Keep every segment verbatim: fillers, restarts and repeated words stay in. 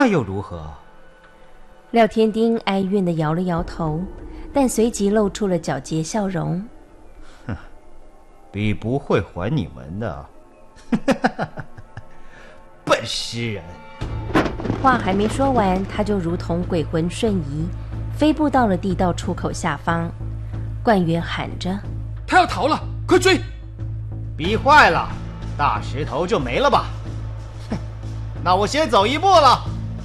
那又如何？ 廖天丁哀怨地摇了摇头，但随即露出了皎洁笑容。 哼，必不会还你们的。笨诗人！ 话还没说完，他就如同鬼魂瞬移，飞步到了地道出口下方。冠元喊着：“ 他要逃了，快追！” 逼坏了，大石头就没了吧？哼，那我先走一步了。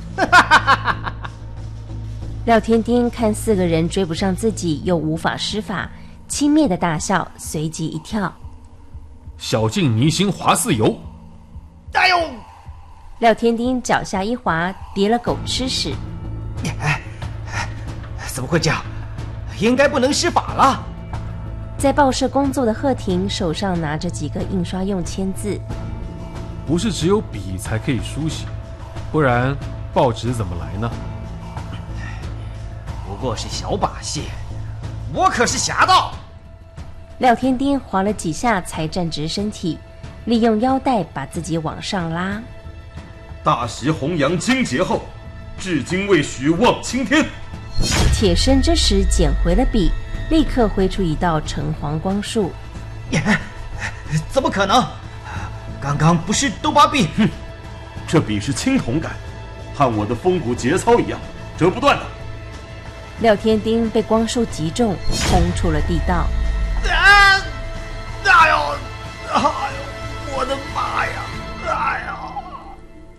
廖天丁看四个人追不上自己，又无法施法，轻蔑的大笑，随即一跳。 小径泥星滑似油。 哎呦！ 廖天丁脚下一滑，跌了狗吃屎。 哎，怎么会这样？应该不能施法了。 在报社工作的贺婷手上拿着几个印刷用签字。 不是只有笔才可以书写，不然报纸怎么来呢？ 不过是小把戏，我可是侠盗。 廖天丁滑了几下才站直身体，利用腰带把自己往上拉。 大石弘扬荆节后，至今未许望青天。 铁生这时捡回了笔，立刻挥出一道橙黄光束。 怎么可能？刚刚不是都把笔…… 哼，这笔是青铜感，和我的风骨节操一样，折不断的。 廖天丁被光束击中，冲出了地道。 啊！哎呦！